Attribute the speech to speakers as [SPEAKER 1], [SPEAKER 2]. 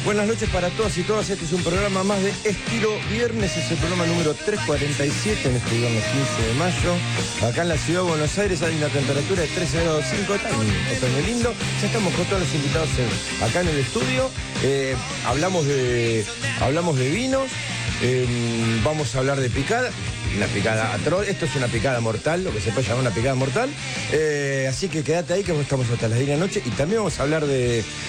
[SPEAKER 1] Buenas noches para todas y todas. Este es un programa más de Estilo Viernes. Es el programa número 347 en este viernes 15 de mayo. Acá en la ciudad de Buenos Aires hay una temperatura de 13 grados 5. Está un otoño lindo. Ya estamos con todos los invitados acá en el estudio. Hablamos de vinos. Vamos a hablar de picada. Una picada atroz. Esto es una picada mortal, lo que se puede llamar una picada mortal. Así que quédate ahí que estamos hasta las 10 de la noche. Y también vamos a hablar de